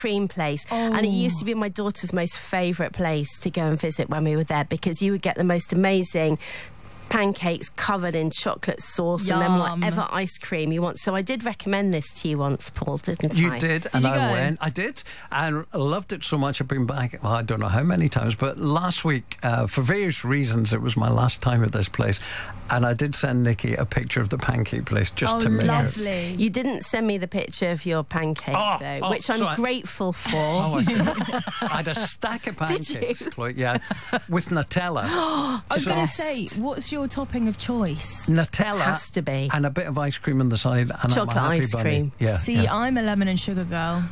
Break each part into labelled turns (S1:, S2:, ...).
S1: cream place, and it used to be my daughter's most favourite place to go and visit when we were there, because you would get the most amazing pancakes covered in chocolate sauce and then whatever ice cream you want. So I did recommend this to you once, Paul, didn't I?
S2: You did, and I went. I did, and I loved it so much. I've been back, well, I don't know how many times, but last week, for various reasons, it was my last time at this place, and I did send Nikki a picture of the pancake place just to make
S3: lovely.
S1: You didn't send me the picture of your pancake, though, which I'm grateful for.
S2: I had a stack of pancakes, Chloe, with Nutella.
S3: I was going to say, what's your topping of choice?
S2: Nutella
S1: has to be,
S2: and a bit of ice cream on the side, and
S1: chocolate
S2: I'm a happy
S1: ice
S2: bunny.
S1: cream.
S3: See, I'm a lemon and sugar girl.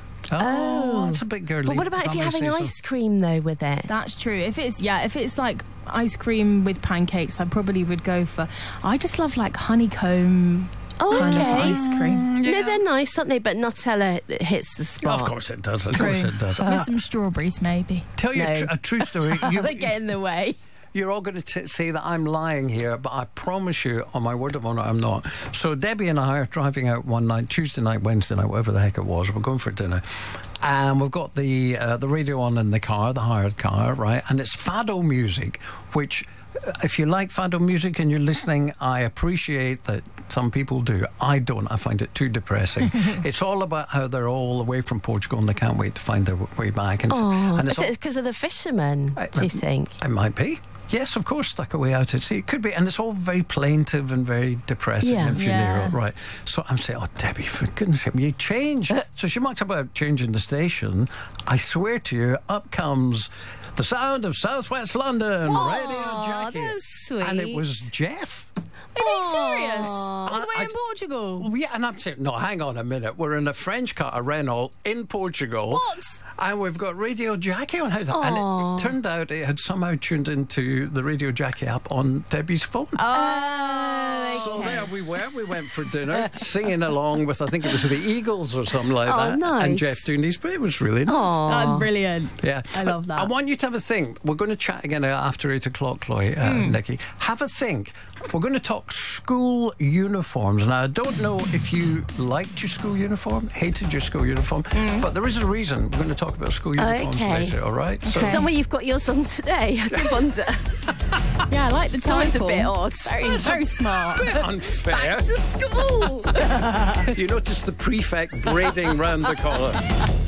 S2: Oh, that's a bit girly.
S1: But what about if you're having ice cream though with it?
S3: That's true. If it's like ice cream with pancakes, I probably would go for. I just love like honeycomb. Kind of ice cream.
S1: No, they're nice, aren't they? But Nutella hits the spot.
S2: Of course it does.
S3: With some strawberries, maybe.
S2: Tell you a true story.
S1: They get in the way.
S2: You're all going to say that I'm lying here, but I promise you, on my word of honour, I'm not. So Debbie and I are driving out one night, Tuesday night, Wednesday night, whatever the heck it was. We're going for dinner, and we've got the radio on in the car, the hired car, right? And it's fado music, which, if you like fado music and you're listening, I appreciate that some people do. I don't. I find it too depressing. It's all about how they're all away from Portugal and they can't wait to find their way back. And
S1: is it because of the fishermen, do you think?
S2: It might be. Yes, of course, stuck away out at sea. It could be, and it's all very plaintive and very depressing and funereal, right? So I'm saying, Debbie, for goodness sake, you change. So she mucked about changing the station. I swear to you, up comes the sound of Southwest London, Radio Jackie.
S1: That's sweet.
S2: And it was Jeff.
S3: Are you serious? All the way in Portugal?
S2: Yeah, and I'm saying, no, hang on a minute. We're in a French car, a Renault, in Portugal.
S3: What?
S2: And we've got Radio Jackie on. And it turned out it had somehow tuned into the Radio Jackie app on Debbie's phone. So there we were. We went for dinner, singing along with, I think it was the Eagles or something like that.
S1: Nice.
S2: And Jeff doing his bit. It was really nice.
S3: That's brilliant.
S2: Yeah.
S3: I love that.
S2: I want you to have a think. We're going to chat again after 8 o'clock, Chloe, Nikki. Have a think. We're going to talk school uniforms. Now, I don't know if you liked your school uniform, hated your school uniform, but there is a reason we're going to talk about school uniforms later, all right?
S1: So somewhere you've got yours on today, I do wonder.
S3: Yeah, I like the title.
S1: It's a bit odd.
S3: Very smart.
S2: A bit unfair.
S1: Back to school.
S2: You notice the prefect braiding round the collar.